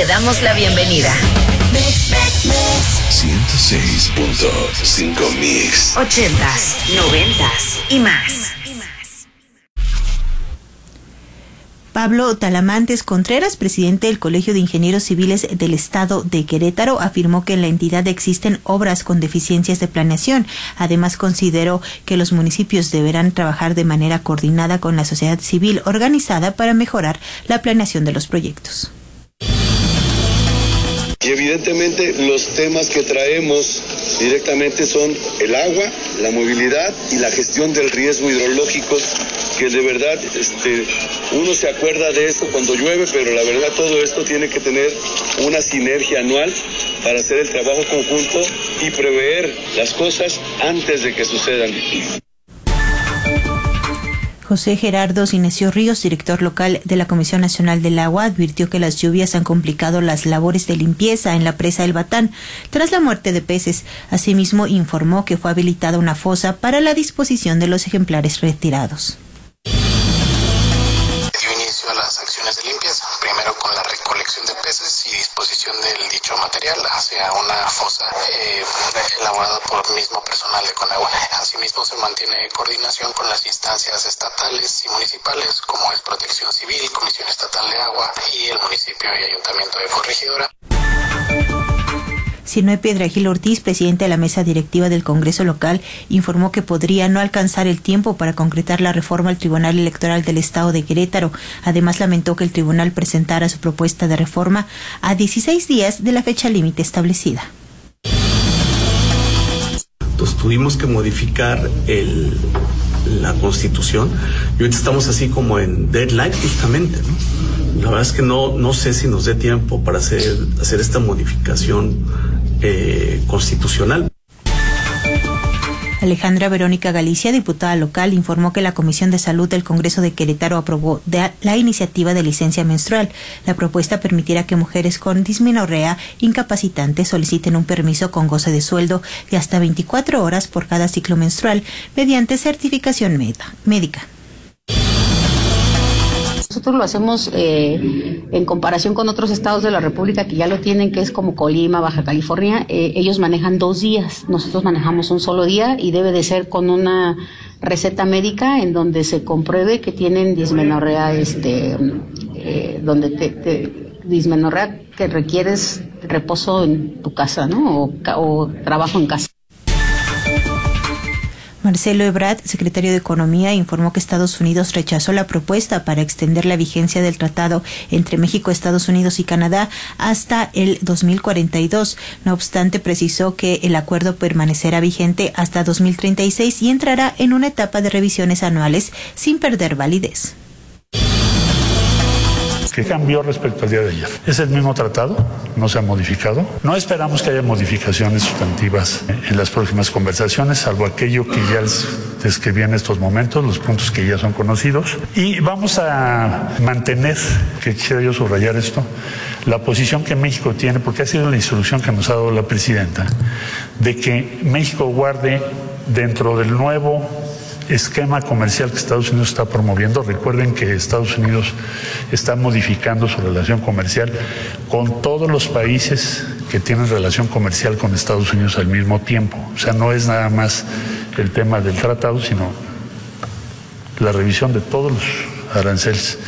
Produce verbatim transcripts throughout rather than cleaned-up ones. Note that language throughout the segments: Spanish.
Te damos la bienvenida. ciento seis punto cinco Mix. Ochentas, noventas y más. Pablo Talamantes Contreras, presidente del Colegio de Ingenieros Civiles del Estado de Querétaro, afirmó que en la entidad existen obras con deficiencias de planeación. Además, consideró que los municipios deberán trabajar de manera coordinada con la sociedad civil organizada para mejorar la planeación de los proyectos. Y evidentemente los temas que traemos directamente son el agua, la movilidad y la gestión del riesgo hidrológico, que de verdad este, uno se acuerda de esto cuando llueve, pero la verdad todo esto tiene que tener una sinergia anual para hacer el trabajo conjunto y prever las cosas antes de que sucedan. José Gerardo Cinesio Ríos, director local de la Comisión Nacional del Agua, advirtió que las lluvias han complicado las labores de limpieza en la presa El Batán tras la muerte de peces. Asimismo, informó que fue habilitada una fosa para la disposición de los ejemplares retirados. Dio inicio a las acciones de limpieza, primero con la recolección de peces y disposición del dicho material hacia una fosa eh, elaborada por el mismo personal de Conagua. Asimismo, se mantiene coordinación con las instancias estatales y municipales, como es Protección Civil, Comisión Estatal de Agua y el municipio y ayuntamiento de Corregidora. Sinue Piedrahíl Ortiz, presidente de la mesa directiva del Congreso local, informó que podría no alcanzar el tiempo para concretar la reforma al Tribunal Electoral del Estado de Querétaro. Además, lamentó que el tribunal presentara su propuesta de reforma a dieciséis días de la fecha límite establecida. Entonces tuvimos que modificar el, la Constitución y ahorita estamos así como en deadline justamente, ¿no? La verdad es que no, no sé si nos dé tiempo para hacer, hacer esta modificación eh, constitucional. Alejandra Verónica Galicia, diputada local, informó que la Comisión de Salud del Congreso de Querétaro aprobó de la iniciativa de licencia menstrual. La propuesta permitirá que mujeres con dismenorrea incapacitante soliciten un permiso con goce de sueldo de hasta veinticuatro horas por cada ciclo menstrual mediante certificación médica. Nosotros lo hacemos eh, en comparación con otros estados de la República que ya lo tienen, que es como Colima, Baja California. Eh, ellos manejan dos días, nosotros manejamos un solo día y debe de ser con una receta médica en donde se compruebe que tienen dismenorrea, este, eh, donde te, te, dismenorrea que requieres reposo en tu casa, ¿no? O, o trabajo en casa. Marcelo Ebrard, secretario de Economía, informó que Estados Unidos rechazó la propuesta para extender la vigencia del tratado entre México, Estados Unidos y Canadá hasta el dos mil cuarenta y dos. No obstante, precisó que el acuerdo permanecerá vigente hasta dos mil treinta y seis y entrará en una etapa de revisiones anuales sin perder validez. ¿Qué cambió respecto al día de ayer? Es el mismo tratado, no se ha modificado. No esperamos que haya modificaciones sustantivas en las próximas conversaciones, salvo aquello que ya les describí en estos momentos, los puntos que ya son conocidos. Y vamos a mantener, que quisiera yo subrayar esto, la posición que México tiene, porque ha sido la instrucción que nos ha dado la presidenta, de que México guarde dentro del nuevo esquema comercial que Estados Unidos está promoviendo. Recuerden que Estados Unidos está modificando su relación comercial con todos los países que tienen relación comercial con Estados Unidos al mismo tiempo. O sea, no es nada más el tema del tratado, sino la revisión de todos los aranceles.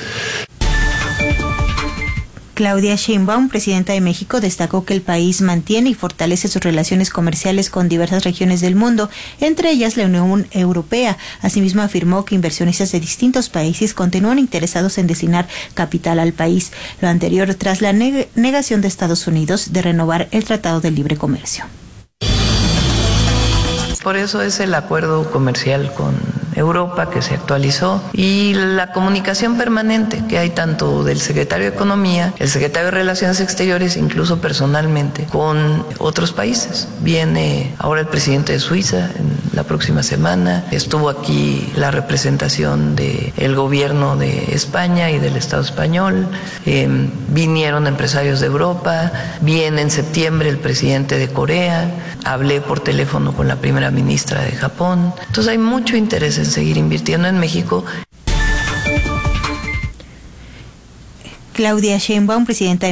Claudia Sheinbaum, presidenta de México, destacó que el país mantiene y fortalece sus relaciones comerciales con diversas regiones del mundo, entre ellas la Unión Europea. Asimismo, afirmó que inversionistas de distintos países continúan interesados en destinar capital al país, lo anterior tras la neg- negación de Estados Unidos de renovar el Tratado de Libre Comercio. Por eso es el acuerdo comercial con Europa que se actualizó y la comunicación permanente que hay tanto del secretario de Economía, el secretario de Relaciones Exteriores, incluso personalmente, con otros países. Viene ahora el presidente de Suiza en la próxima semana, estuvo aquí la representación del gobierno de España y del Estado español, eh, vinieron empresarios de Europa, viene en septiembre el presidente de Corea, hablé por teléfono con la primera ministra de Japón. Entonces hay mucho interés en seguir invirtiendo en México. Claudia Sheinbaum, presidenta de